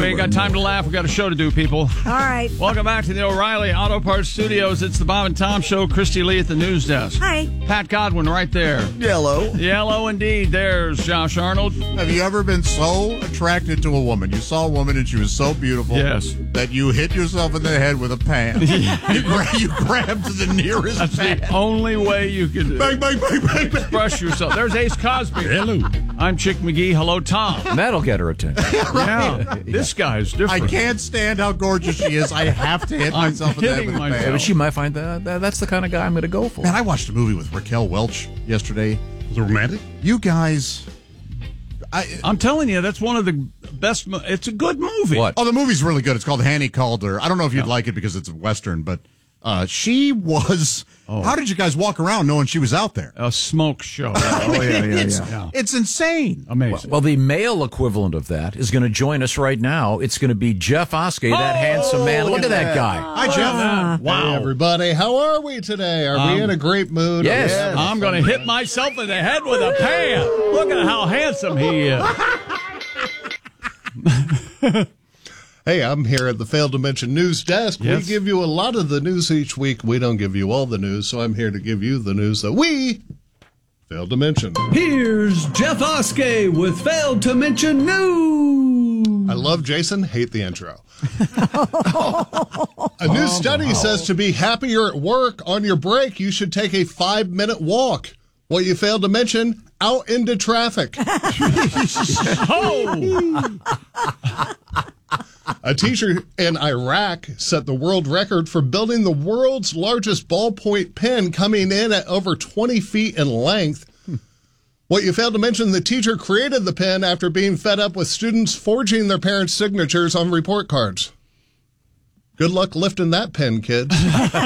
We ain't got time to laugh. We got a show to do, people. All right. Welcome back to the O'Reilly Auto Parts Studios. It's the Bob and Tom Show. Christy Lee at the news desk. Hi. Pat Godwin right there. Yellow. Yellow indeed. There's Josh Arnold. Have you ever been so attracted to a woman? You saw a woman and she was so beautiful that you hit yourself in the head with a pan. You grabbed the nearest That's pan. the only way you can Bang, bang, bang, bang, bang. express yourself. There's Ace Cosby. Hello. I'm Chick McGee. Hello, Tom. That'll get her attention. Yeah, this guy's different. I can't stand how gorgeous she is. I have to hit myself in the head with a hitting pan. But she might find that's the kind of guy I'm going to go for. Man, I watched a movie with Raquel Welch yesterday. Was it romantic? You guys... I'm telling you, that's one of the best. It's a good movie. What? Oh, the movie's really good. It's called Hanny Calder. I don't know if you'd like it because it's a Western, but she was... How did you guys walk around knowing she was out there? A smoke show. It's insane. Amazing. Well, the male equivalent of that is going to join us right now. It's going to be Jeff Oskey, that handsome man. Look at that guy. Hi, Jeff. Wow. Hey, everybody. How are we today? Are we in a great mood? Yes. I'm going to hit myself in the head with a pan. Look at how handsome he is. Hey, I'm here at the Failed to Mention News Desk. Yes. We give you a lot of the news each week. We don't give you all the news, so I'm here to give you the news that we failed to mention. Here's Jeff Oskey with Failed to Mention News. I love Jason, hate the intro. A new study says to be happier at work on your break, you should take a 5-minute walk. What you failed to mention, out into traffic. A teacher in Iraq set the world record for building the world's largest ballpoint pen, coming in at over 20 feet in length. What you failed to mention, the teacher created the pen after being fed up with students forging their parents' signatures on report cards. Good luck lifting that pen, kids.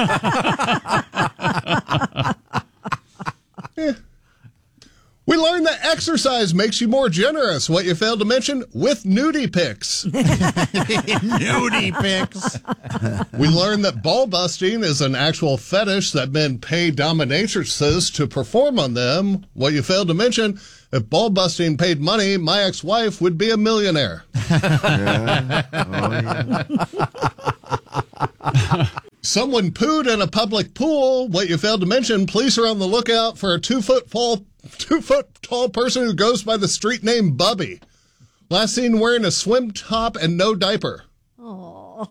We learned that exercise makes you more generous. What you failed to mention, with nudie pics. Nudie pics. We learned that ball busting is an actual fetish that men pay dominatrixes to perform on them. What you failed to mention, if ball busting paid money, my ex-wife would be a millionaire. Someone pooed in a public pool. What you failed to mention, police are on the lookout for a 2-foot tall person who goes by the street name Bubby. Last seen wearing a swim top and no diaper. Oh.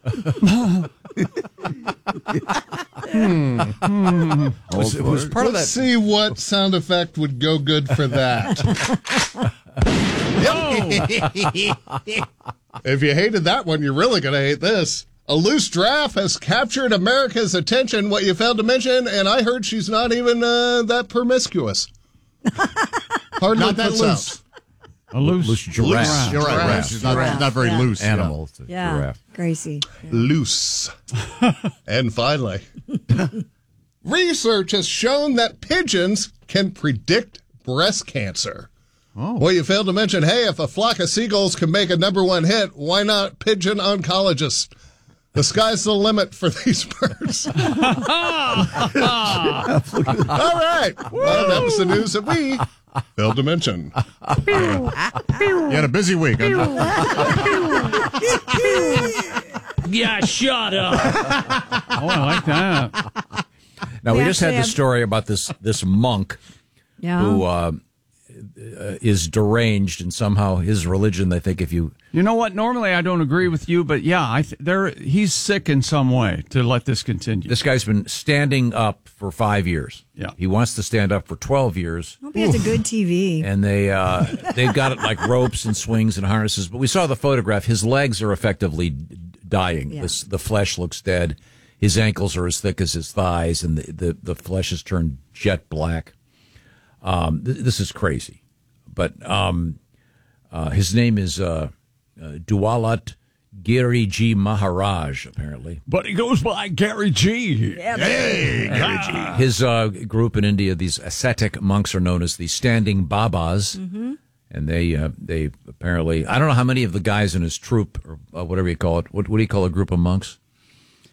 It was part of Let's that. see what sound effect would go good for that. If you hated that one, you're really going to hate this. A loose giraffe has captured America's attention. What you failed to mention, and I heard she's not even that promiscuous. Hardly Not that puts loose. out. A loose giraffe. You're right. Giraffe. She's not very loose. Animal. It's a Yeah. giraffe. Gracie. Loose. And finally, research has shown that pigeons can predict breast cancer. Oh. Well, you failed to mention, hey, if a flock of seagulls can make a #1 hit, why not pigeon oncologists? The sky's the limit for these birds. All right. Well, that was the news that we failed to mention. You had a busy week. Yeah, shut up. Oh, I like that. Now, we just had actually the story about this monk who is deranged, and somehow his religion, they think if you... You know what? Normally I don't agree with you, but yeah, he's sick in some way to let this continue. This guy's been standing up for 5 years. Yeah. He wants to stand up for 12 years. Hope he has a good TV. And they've got it like ropes and swings and harnesses. But we saw the photograph. His legs are effectively dying. Yeah. The flesh looks dead. His ankles are as thick as his thighs, and the flesh has turned jet black. This is crazy. But his name is Duwalat Giriji Maharaj, apparently. But he goes by Gary G. Yeah, Hey, Gary G. His group in India, these ascetic monks, are known as the Standing Babas. Mm-hmm. And they apparently, I don't know how many of the guys in his troop, or whatever you call it, what do you call a group of monks?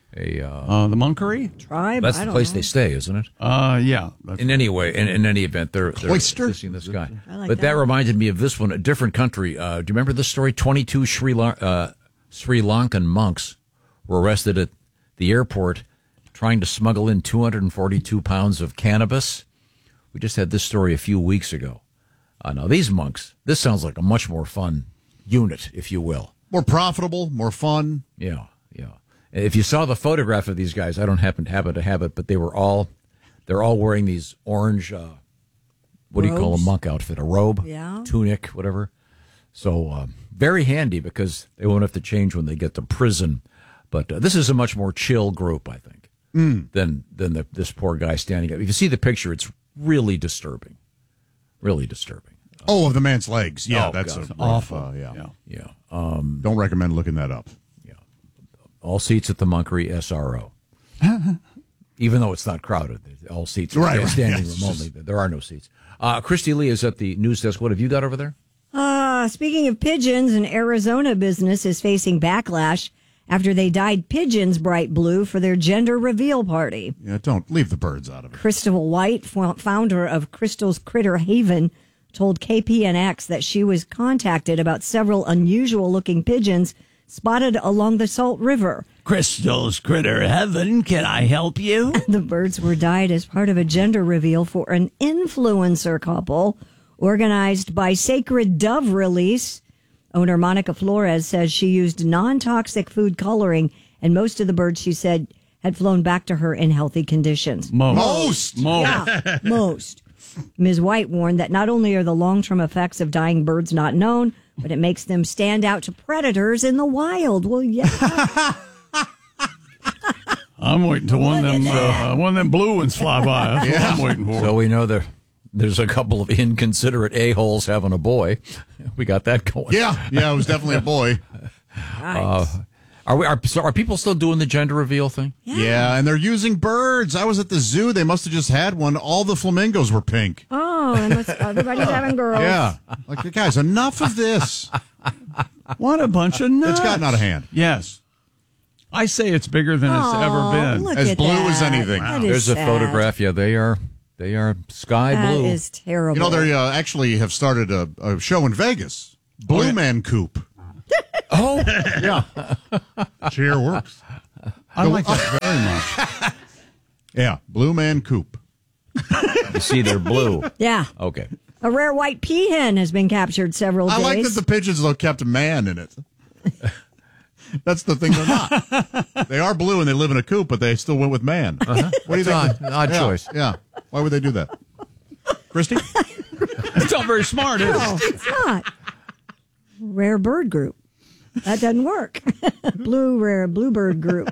The Monkery Tribe? That's I the don't place know. they stay, isn't it? Yeah. In any way, in any event, they're Cloister? kissing this guy. I like But that reminded me of this one, a different country. Do you remember this story? 22 Sri Lankan monks were arrested at the airport trying to smuggle in 242 pounds of cannabis. We just had this story a few weeks ago. Now, these monks, this sounds like a much more fun unit, if you will. More profitable, more fun. Yeah. If you saw the photograph of these guys, I don't happen to have it, but they're all wearing these orange, what do you call a Robes? monk outfit? A robe? Yeah. Tunic, whatever. So very handy because they won't have to change when they get to prison. But this is a much more chill group, I think, than this poor guy standing up. If you see the picture, it's really disturbing. Really disturbing. Oh, of the man's legs. Yeah, Oh, that's God. awful. Yeah. Don't recommend looking that up. All seats at the Monkery SRO. Even though it's not crowded, all seats are Right, standing yes. room only. There are no seats. Christy Lee is at the news desk. What have you got over there? Speaking of pigeons, an Arizona business is facing backlash after they dyed pigeons bright blue for their gender reveal party. Yeah, don't leave the birds out of it. Crystal White, founder of Crystal's Critter Haven, told KPNX that she was contacted about several unusual-looking pigeons spotted along the Salt River. Crystal's Critter Heaven, can I help you? The birds were dyed as part of a gender reveal for an influencer couple organized by Sacred Dove Release. Owner Monica Flores says she used non-toxic food coloring, and most of the birds, she said, had flown back to her in healthy conditions. Most. Yeah, most. Ms. White warned that not only are the long-term effects of dyeing birds not known, but it makes them stand out to predators in the wild. Well, yeah. I'm waiting till one of them blue ones fly by. That's what I'm waiting for. So we know there's a couple of inconsiderate a-holes having a boy. We got that going. Yeah, it was definitely a boy. Are people still doing the gender reveal thing? Yeah, and they're using birds. I was at the zoo. They must have just had one. All the flamingos were pink. Oh, everybody's having girls. Yeah. Like, guys, enough of this. What a bunch of nuts. It's gotten out of hand. Yes. I say it's bigger than it's ever been. Look As at blue that. as anything. That is There's a sad. photograph. Yeah, they are sky That blue. is terrible. You know, they actually have started a show in Vegas. Blue Man Coop. Oh, Yeah. Cheer works. I like that very much. Yeah, Blue Man Coop. you see, they're blue. Yeah. Okay. A rare white peahen has been captured several days. I like that the pigeons, though, kept a man in it. That's the thing they're not. They are blue and they live in a coop, but they still went with man. What do you think? Odd choice. Yeah. Why would they do that? Christy? It's not very smart, is it? No, it's not. Rare bird group. That doesn't work. Bluebird group.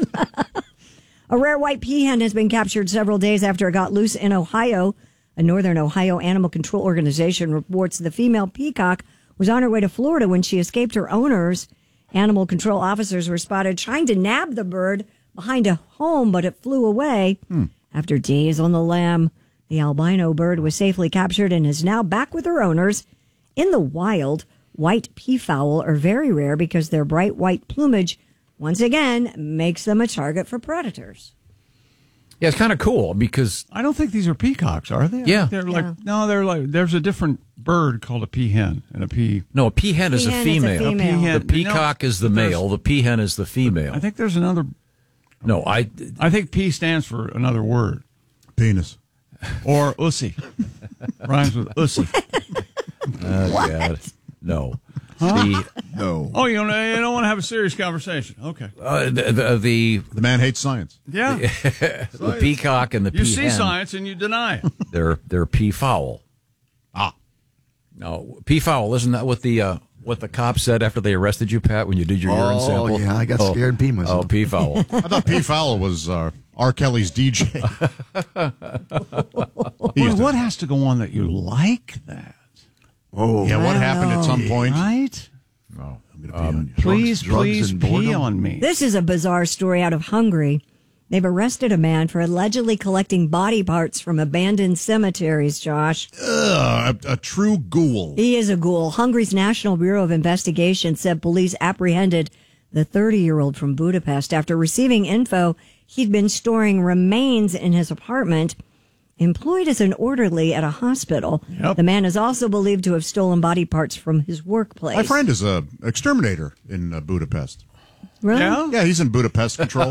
A rare white peahen has been captured several days after it got loose in Ohio. A Northern Ohio animal control organization reports the female peacock was on her way to Florida when she escaped her owners. Animal control officers were spotted trying to nab the bird behind a home, but it flew away. After days on the lam, the albino bird was safely captured and is now back with her owners. In the wild, white peafowl are very rare because their bright white plumage, once again, makes them a target for predators. Yeah, it's kind of cool because I don't think these are peacocks, are they? I Yeah. think they're like no, they're like there's a different bird called a peahen and a pea. no, a peahen is a Peahen is a female. female. Peahen. The peacock is the male. The peahen is the female. I think there's another. No, I think P stands for another word Penis. or ussy. Rhymes with ussy. God, no. The No. Oh, you don't want to have a serious conversation? Okay. the The man hates science. Yeah. the peacock and the You peahen. see science and you deny it. They're peafowl. No, peafowl. Isn't that what the cop said after they arrested you, Pat, when you did your urine sample? Yeah, I got scared and peed myself. Oh, peafowl. I thought P. Fowler was R. Kelly's DJ. Well, what has to go on that you like that? Oh, Yeah, what happened at some point? Right? Oh. I'm going to pee on you. Please, drugs please and pee boredom? on me. This is a bizarre story out of Hungary. They've arrested a man for allegedly collecting body parts from abandoned cemeteries, Josh. A true ghoul. He is a ghoul. Hungary's National Bureau of Investigation said police apprehended the 30-year-old from Budapest. After receiving info, he'd been storing remains in his apartment, employed as an orderly at a hospital. Yep. The man is also believed to have stolen body parts from his workplace. My friend is a exterminator in Budapest. Really? Yeah, he's in Budapest control.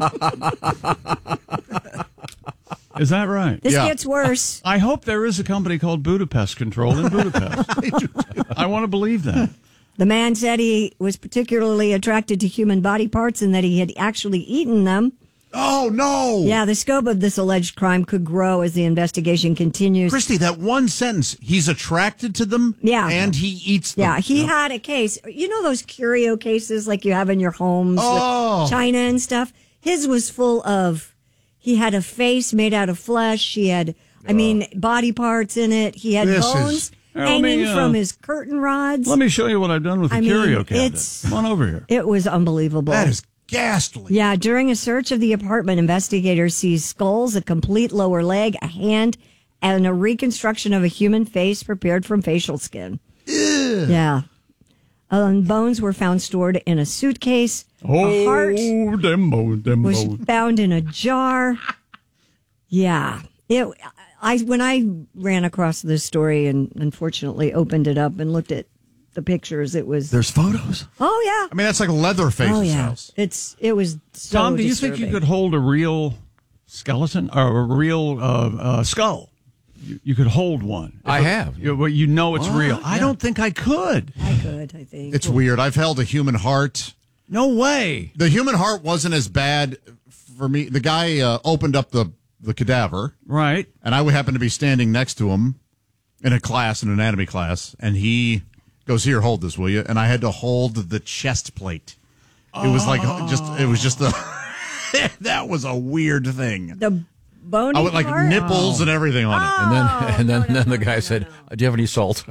Is that right? This Yeah. gets worse. I hope there is a company called Budapest Control in Budapest. I want to believe that. The man said he was particularly attracted to human body parts and that he had actually eaten them. Oh, no. Yeah, the scope of this alleged crime could grow as the investigation continues. Christy, that one sentence, he's attracted to them Yeah. and he eats them. Yeah, he had a case. You know those curio cases like you have in your homes, Oh. with China and stuff? His was full of, he had a face made out of flesh. He had, body parts in it. He had This bones is- hanging from his curtain rods. Let me show you what I've done with the curio cabinet. Come on over here. It was unbelievable. That is ghastly. Yeah, during a search of the apartment, investigators seized skulls, a complete lower leg, a hand, and a reconstruction of a human face prepared from facial skin. Ew. Yeah. Bones were found stored in a suitcase. A heart them was bones. found in a jar. Yeah. When I ran across this story and unfortunately opened it up and looked at the pictures, it was... There's photos. Oh, yeah. I mean, that's like Leatherface's Oh, yeah. house. It was so Tom, do you think you disturbing. could hold a real skeleton or a real skull? You could hold one. I have. You know it's real. I don't think I could. I could, I think. It's weird. I've held a human heart. No way. The human heart wasn't as bad for me. The guy opened up the cadaver. Right. And I happened to be standing next to him in an anatomy class, and he goes, "Here, hold this, will you?" And I had to hold the chest plate. It was like just a that was a weird thing. The bony I went like part? nipples and everything on it. And then the guy said, "Do you have any salt?"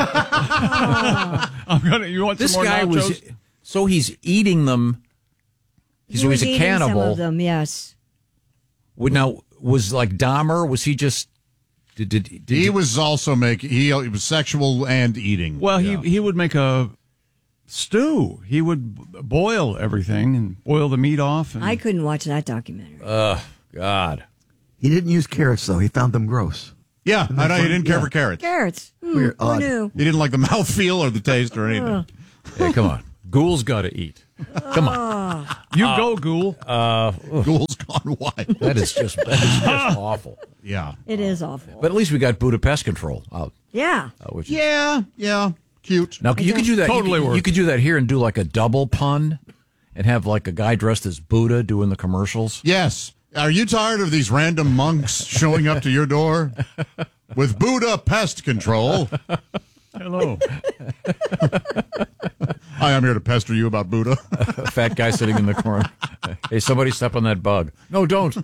You want This some more guy nachos? he's eating them. He's He was a eating cannibal. Some of them, yes. Now, was like Dahmer? Was he just? Did He was also he was sexual and eating. Well, Yeah. he would make a stew. He would boil everything and boil the meat off. And I couldn't watch that documentary. God. He didn't use carrots, though. He found them gross. Yeah, I know he didn't care Yeah. for carrots. Carrots. Weird, Who odd. knew? He didn't like the mouthfeel or the taste or anything. Hey, come on. Ghoul's got to eat. Come on. you go, Ghoul. Ghoul's gone wild. That is just awful. Yeah. It is awful. But at least we got Budapest Control out. Yeah. Which is- Yeah. Cute. Now you could do that. Totally you works. could do that here and do like a double pun, and have like a guy dressed as Buddha doing the commercials. Yes. Are you tired of these random monks showing up to your door with Buddha pest control? Hello. Hi, I'm here to pester you about Buddha. A fat guy sitting in the corner. Hey, somebody step on that bug. No, don't.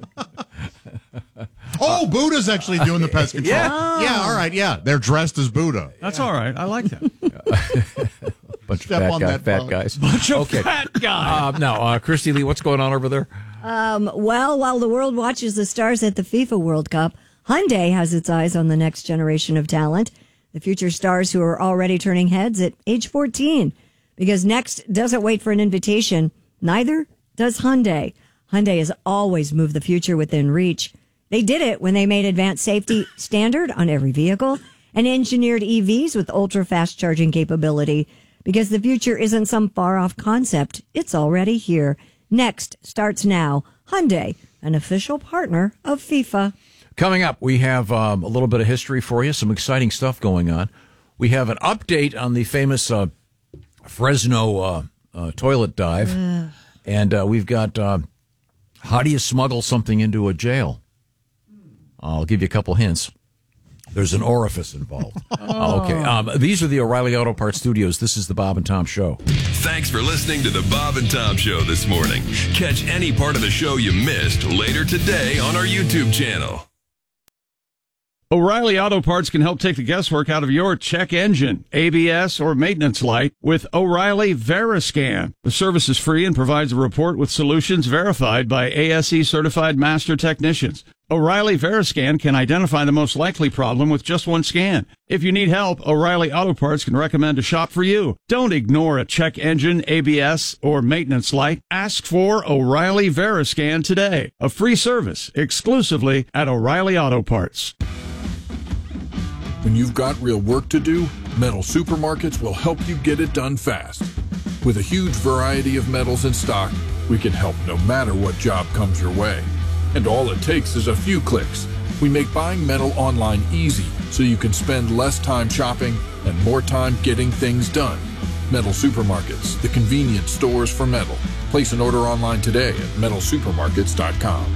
Oh, Buddha's actually doing the pest control. Yeah, all right, yeah. They're dressed as Buddha. That's all right. I like that. Bunch Step of on fat, that fat bug. guys. Bunch of fat guy. Now, Christy Lee, what's going on over there? Well, while the world watches the stars at the FIFA World Cup, Hyundai has its eyes on the next generation of talent, the future stars who are already turning heads at age 14. Because Next doesn't wait for an invitation, neither does Hyundai. Hyundai has always moved the future within reach. They did it when they made advanced safety standard on every vehicle and engineered EVs with ultra-fast charging capability. Because the future isn't some far-off concept, it's already here. Next starts now. Hyundai, an official partner of FIFA. Coming up, we have a little bit of history for you, some exciting stuff going on. We have an update on the famous Fresno toilet dive. And we've got how do you smuggle something into a jail? I'll give you a couple hints. There's an orifice involved. Okay. These are the O'Reilly Auto Parts Studios. This is the Bob and Tom Show. Thanks for listening to the Bob and Tom Show this morning. Catch any part of the show you missed later today on our YouTube channel. O'Reilly Auto Parts can help take the guesswork out of your check engine, ABS, or maintenance light with O'Reilly Veriscan. The service is free and provides a report with solutions verified by ASE certified master technicians. O'Reilly Veriscan can identify the most likely problem with just one scan. If you need help, O'Reilly Auto Parts can recommend a shop for you. Don't ignore a check engine, ABS, or maintenance light. Ask for O'Reilly Veriscan today. A free service exclusively at O'Reilly Auto Parts. When you've got real work to do, Metal Supermarkets will help you get it done fast. With a huge variety of metals in stock, we can help no matter what job comes your way. And all it takes is a few clicks. We make buying metal online easy so you can spend less time shopping and more time getting things done. Metal Supermarkets, the convenient stores for metal. Place an order online today at metalsupermarkets.com.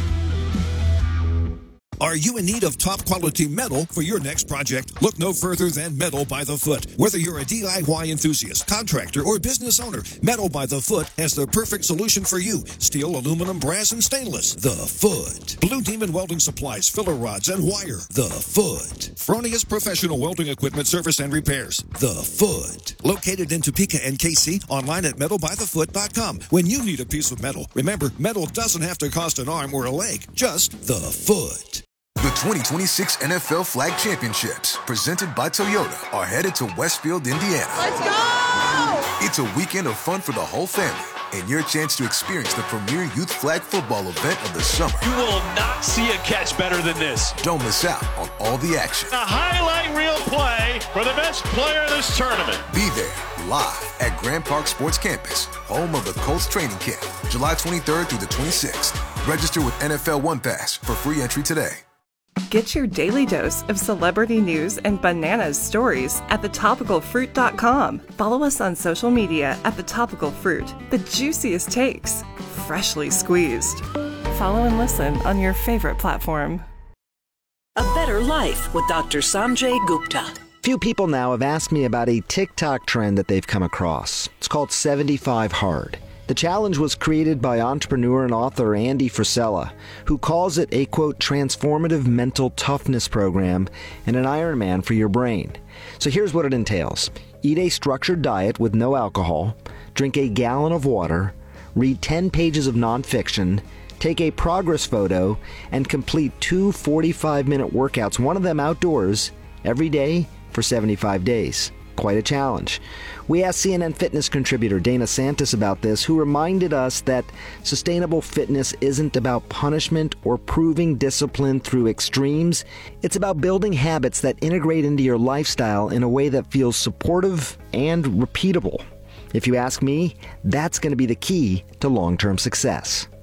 Are you in need of top quality metal for your next project? Look no further than Metal by the Foot. Whether you're a DIY enthusiast, contractor, or business owner, Metal by the Foot has the perfect solution for you. Steel, aluminum, brass, and stainless. The Foot. Blue Demon Welding Supplies, filler rods, and wire. The Foot. Fronius Professional Welding Equipment Service and Repairs. The Foot. Located in Topeka and KC, online at metalbythefoot.com. When you need a piece of metal, remember, metal doesn't have to cost an arm or a leg. Just the Foot. The 2026 NFL Flag Championships, presented by Toyota, are headed to Westfield, Indiana. Let's go! It's a weekend of fun for the whole family and your chance to experience the premier youth flag football event of the summer. You will not see a catch better than this. Don't miss out on all the action. A highlight reel play for the best player of this tournament. Be there live at Grand Park Sports Campus, home of the Colts training camp, July 23rd through the 26th. Register with NFL One Pass for free entry today. Get your daily dose of celebrity news and bananas stories at thetopicalfruit.com. Follow us on social media at The Topical Fruit. The juiciest takes, freshly squeezed. Follow and listen on your favorite platform. A Better Life with Dr. Sanjay Gupta. Few people now have asked me about a TikTok trend that they've come across. It's called 75 Hard. The challenge was created by entrepreneur and author Andy Frisella, who calls it a, quote, transformative mental toughness program and an Ironman for your brain. So here's what it entails. Eat a structured diet with no alcohol, drink a gallon of water, read 10 pages of nonfiction, take a progress photo, and complete 2 45-minute workouts, one of them outdoors, every day for 75 days. Quite a challenge. We asked CNN Fitness contributor Dana Santis about this, who reminded us that sustainable fitness isn't about punishment or proving discipline through extremes. It's about building habits that integrate into your lifestyle in a way that feels supportive and repeatable. If you ask me, that's going to be the key to long-term success.